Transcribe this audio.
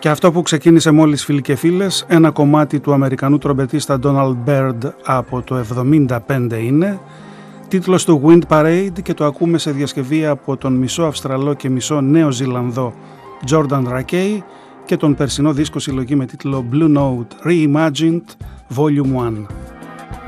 Και αυτό που ξεκίνησε μόλις, φίλοι και φίλες, ένα κομμάτι του Αμερικανού τρομπετίστα Donald Byrd από το 1975 είναι, τίτλος του Wind Parade, και το ακούμε σε διασκευή από τον μισό Αυστραλό και μισό Νέο Ζηλανδό Jordan Rakei και τον περσινό δίσκο συλλογή με τίτλο Blue Note Reimagined Volume 1.